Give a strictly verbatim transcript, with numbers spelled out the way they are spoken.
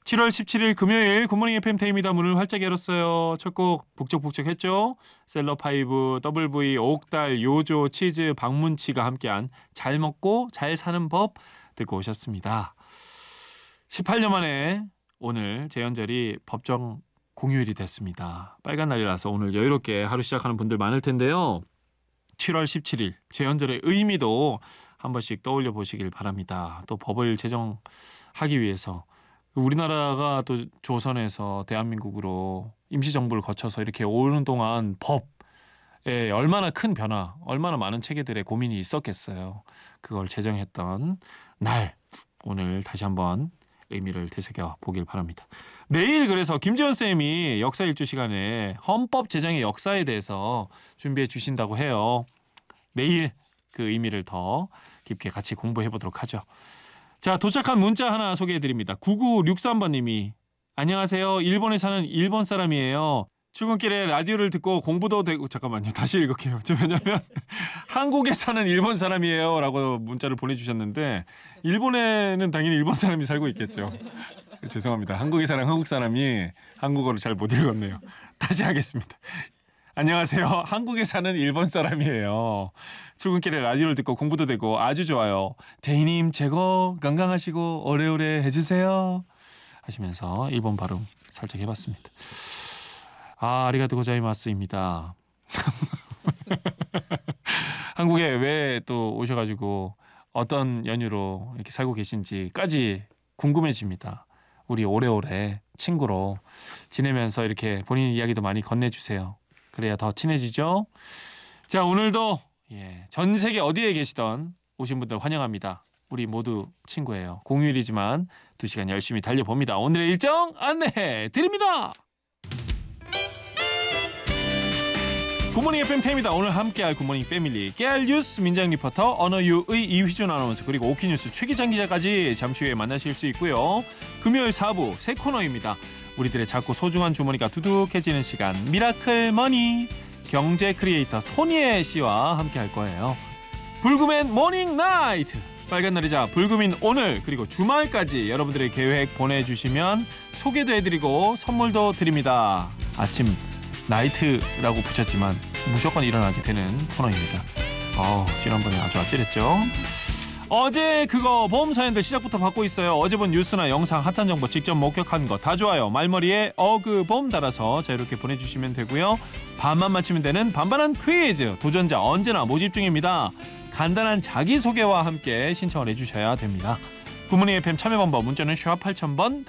칠월 십칠일 금요일 굿모닝 에프엠 테이미다 문을 활짝 열었어요. 첫 곡 북적북적했죠. 셀럽파이브, 더블브이, 옥달, 요조, 치즈, 박문치가 함께한 잘 먹고 잘 사는 법 듣고 오셨습니다. 십팔 년 만에 오늘 재연절이 법정 공휴일이 됐습니다. 빨간 날이라서 오늘 여유롭게 하루 시작하는 분들 많을 텐데요. 칠월 십칠일 재연절의 의미도 한 번씩 떠올려 보시길 바랍니다. 또 법을 제정하기 위해서 우리나라가 또 조선에서 대한민국으로 임시정부를 거쳐서 이렇게 오는 동안 법에 얼마나 큰 변화, 얼마나 많은 체계들의 고민이 있었겠어요. 그걸 제정했던 날, 오늘 다시 한번 의미를 되새겨 보길 바랍니다. 내일 그래서 김재원 쌤이 역사 일주 시간에 헌법 제정의 역사에 대해서 준비해 주신다고 해요. 내일 그 의미를 더 깊게 같이 공부해 보도록 하죠. 자, 도착한 문자 하나 소개해 드립니다. 구구육삼 번님이 안녕하세요. 일본에 사는 일본 사람이에요. 출근길에 라디오를 듣고 공부도 되고 잠깐만요. 다시 읽을게요. 왜냐면 한국에 사는 일본 사람이에요 라고 문자를 보내주셨는데 일본에는 당연히 일본 사람이 살고 있겠죠. 죄송합니다. 한국에 사는 한국 사람이 한국어를 잘 못 읽었네요. 다시 하겠습니다. 안녕하세요. 한국에 사는 일본 사람이에요. 출근길에 라디오를 듣고 공부도 되고 아주 좋아요. 대희님 제거 건강하시고 오래오래 해주세요. 하시면서 일본 발음 살짝 해봤습니다. 아, 아리가토 고자이마스입니다. 한국에 왜 또 오셔가지고 어떤 연유로 이렇게 살고 계신지까지 궁금해집니다. 우리 오래오래 친구로 지내면서 이렇게 본인 이야기도 많이 건네주세요. 그래야 더 친해지죠. 자, 오늘도 예, 전 세계 어디에 계시던 오신 분들 환영합니다. 우리 모두 친구예요. 공휴일이지만 두 시간 열심히 달려봅니다. 오늘의 일정 안내해 드립니다. 굿모닝 에프엠 테이미다. 오늘 함께할 굿모닝 패밀리 깨알 뉴스 민정 리포터 언어유의 이휘준 아나운서 그리고 오키뉴스 최기장 기자까지 잠시 후에 만나실 수 있고요. 금요일 사 부 새 코너입니다. 우리들의 작고 소중한 주머니가 두둑해지는 시간 미라클 머니 경제 크리에이터 손예 씨와 함께할 거예요. 불금엔 모닝 나이트 빨간 날이자 불금인 오늘 그리고 주말까지 여러분들의 계획 보내주시면 소개도 해드리고 선물도 드립니다. 아침 나이트라고 붙였지만 무조건 일어나게 되는 코너입니다. 어, 지난번에 아주 아찔했죠. 어제 그거 보험 사연들 시작부터 받고 있어요. 어제 본 뉴스나 영상 핫한 정보 직접 목격한 거 다 좋아요. 말머리에 어그봄 달아서 자유롭게 보내주시면 되고요. 반만 맞히면 되는 반반한 퀴즈 도전자 언제나 모집 중입니다. 간단한 자기소개와 함께 신청을 해주셔야 됩니다. 굿모닝 에프엠 참여 방법 문자는 샵 팔천 번